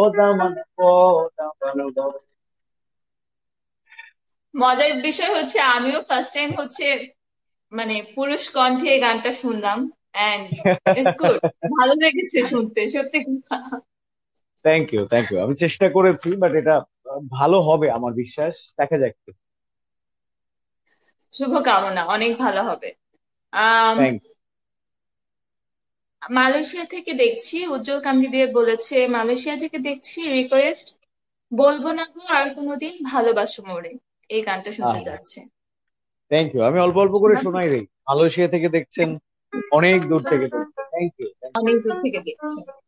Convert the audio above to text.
ও দামান ও দামান বাবা। মজার বিষয় হচ্ছে আমিও ফার্স্ট টাইম হচ্ছে মানে পুরুষ কণ্ঠে এই গানটা শুনলাম, এন্ড ইটস গুড, ভালো লেগেছে শুনতে সত্যি কথা। Thank you, thank you. আমি চেষ্টা করেছি, বাট এটা ভালো হবে আমার বিশ্বাস। দেখা যাক। শুভকামনা, অনেক ভালো হবে। আম থ্যাংক। মালয়েশিয়া থেকে দেখছি উজ্জ্বল কান্তি দিয়ে বলেছে, মালয়েশিয়া থেকে দেখছি রিকোয়েস্ট, বলবো না গো আর কোনোদিন ভালোবাসো মোরে, এই গানটা শুনতে আহ চাচ্ছে। Thank you. আমি অল্প অল্প করে শোনাই দিই। মালয়েশিয়া থেকে দেখছেন, অনেক দূর থেকে দেখছেন। Thank you. অনেক দূর থেকে দেখছে।